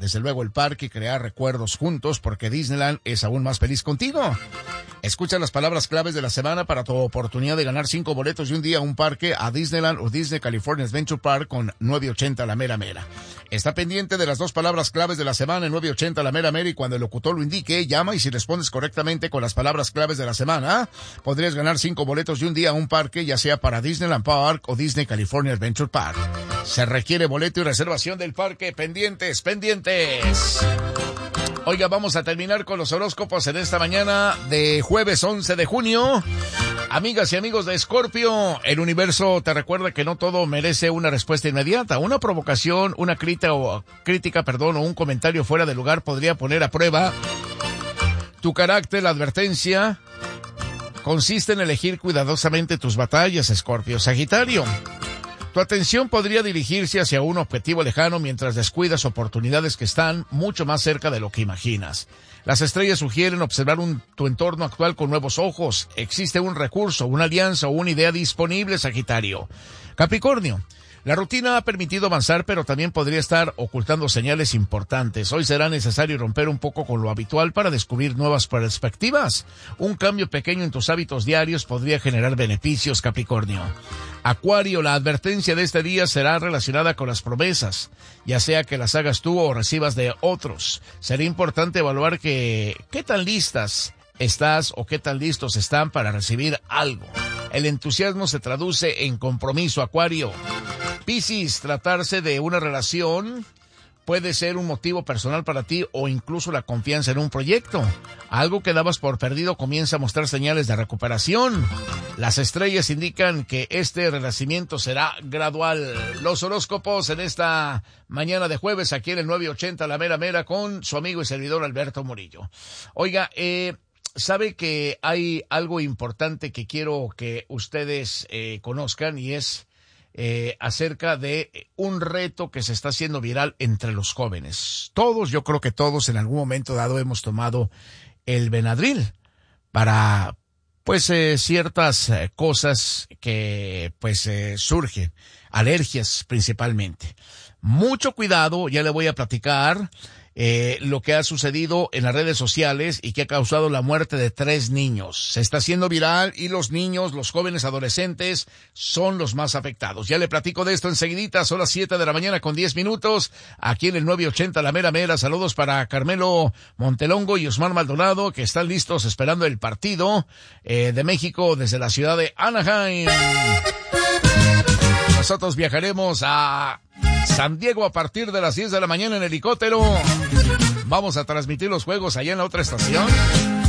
desde luego el parque y crear recuerdos juntos, porque Disneyland es aún más feliz contigo. Escucha las palabras claves de la semana para tu oportunidad de ganar 5 boletos y un día a un parque a Disneyland o Disney California Adventure Park con 980 La Mera Mera. Está pendiente de las 2 palabras claves de la semana en 980 La Mera Mera, y cuando el locutor lo indique, llama, y si respondes correctamente con las palabras claves de la semana, podrías ganar 5 boletos y un día a un parque, ya sea para Disneyland Park o Disney California Adventure Park. Se requiere boleto y reservación del parque. Pendientes. Oiga, vamos a terminar con los horóscopos en esta mañana de jueves 11 de junio. Amigas y amigos de Escorpio, el universo te recuerda que no todo merece una respuesta inmediata. Una provocación, una crítica o un comentario fuera de lugar podría poner a prueba tu carácter. La advertencia consiste en elegir cuidadosamente tus batallas, Escorpio. Sagitario, tu atención podría dirigirse hacia un objetivo lejano mientras descuidas oportunidades que están mucho más cerca de lo que imaginas. Las estrellas sugieren observar tu entorno actual con nuevos ojos. Existe un recurso, una alianza o una idea disponible, Sagitario. Capricornio, la rutina ha permitido avanzar, pero también podría estar ocultando señales importantes. Hoy será necesario romper un poco con lo habitual para descubrir nuevas perspectivas. Un cambio pequeño en tus hábitos diarios podría generar beneficios, Capricornio. Acuario, la advertencia de este día será relacionada con las promesas, ya sea que las hagas tú o recibas de otros. Será importante evaluar qué tan listas estás o qué tan listos están para recibir algo. El entusiasmo se traduce en compromiso, Acuario. Piscis, tratarse de una relación puede ser un motivo personal para ti o incluso la confianza en un proyecto. Algo que dabas por perdido comienza a mostrar señales de recuperación. Las estrellas indican que este renacimiento será gradual. Los horóscopos en esta mañana de jueves aquí en el 980 La Mera Mera con su amigo y servidor Alberto Murillo. Oiga, sabe que hay algo importante que quiero que ustedes conozcan, y es acerca de un reto que se está haciendo viral entre los jóvenes. Yo creo que todos en algún momento dado hemos tomado el Benadryl para ciertas cosas que surgen, alergias principalmente. Mucho cuidado, ya le voy a platicar lo que ha sucedido en las redes sociales y que ha causado la muerte de 3 niños. Se está haciendo viral y los niños, los jóvenes adolescentes, son los más afectados. Ya le platico de esto enseguidita. Son las 7 de la mañana con 10 minutos, aquí en el 980 La Mera Mera. Saludos para Carmelo Montelongo y Osmar Maldonado, que están listos esperando el partido de México desde la ciudad de Anaheim. Nosotros viajaremos a San Diego a partir de las 10 de la mañana en helicóptero. Vamos a transmitir los juegos allá en la otra estación.